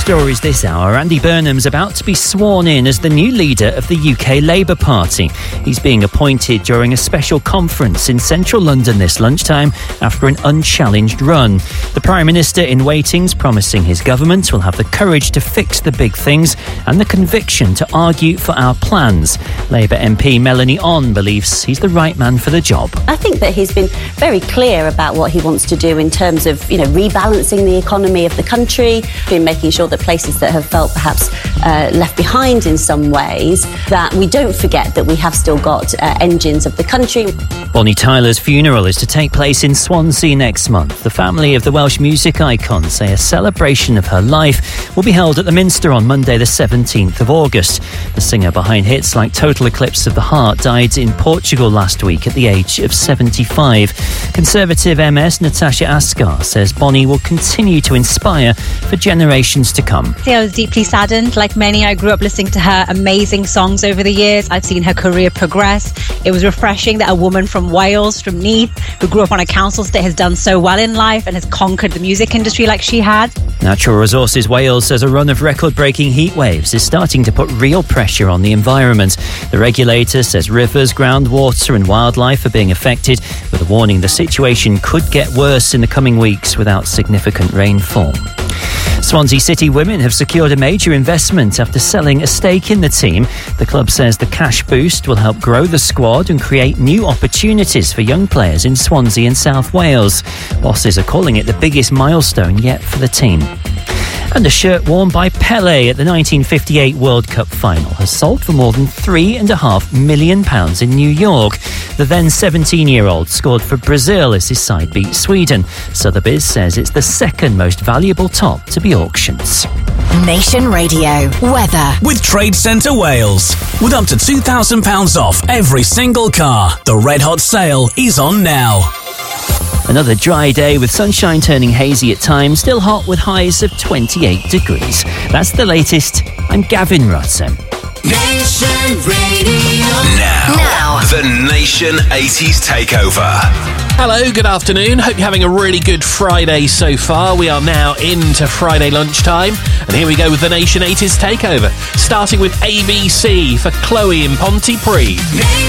stories this hour. Andy Burnham's about to be sworn in as the new leader of the UK Labour Party. He's being appointed during a special conference in central London this lunchtime after an unchallenged run. The Prime Minister in waiting's promising his government will have the courage to fix the big things and the conviction to argue for our plans. Labour MP Melanie Onn believes he's the right man for the job. I think that he's been very clear about what he wants to do in terms of, rebalancing the economy of the country, in making sure that places that have felt perhaps left behind in some ways, that we don't forget that we have still got engines of the country. Bonnie Tyler's funeral is to take place in Swansea next month. The family of the Welsh music icon say a celebration of her life will be held at the Minster on Monday the 17th of August. The singer behind hits like Total Eclipse of the Heart died in Portugal last week at the age of 75. Conservative MS Natasha Askar says Bonnie will continue to inspire for generations to come. I was deeply saddened. Like many, I grew up listening to her amazing songs over the years. I've seen her career progress. It was refreshing that a woman from Wales, from Neath, who grew up on a council estate, has done so well in life and has conquered the music industry like she had. Natural Resources Wales says a run of record-breaking heat waves is starting to put real pressure on the environment. The regulator says rivers, groundwater and wildlife are being affected, with a warning the situation could get worse in the coming weeks without significant rainfall. Swansea City women have secured a major investment after selling a stake in the team. The club says the cash boost will help grow the squad and create new opportunities for young players in Swansea and South Wales. Bosses are calling it the biggest milestone yet for the team. And a shirt worn by Pelé at the 1958 World Cup final has sold for more than £3.5 million in New York. The then 17-year-old scored for Brazil as his side beat Sweden. Sotheby's says it's the second most valuable top to be auctioned. Nation Radio weather with Trade Centre Wales. With up to £2,000 off every single car, the Red Hot sale is on now. Another dry day with sunshine turning hazy at times, still hot with highs of 28 degrees. That's the latest. I'm Gavin Rutten. Nation Radio. Now, the Nation 80s Takeover. Hello, good afternoon. Hope you're having a really good Friday so far. We are now into Friday lunchtime, and here we go with the Nation 80s Takeover, starting with ABC for Chloe in Pontypridd.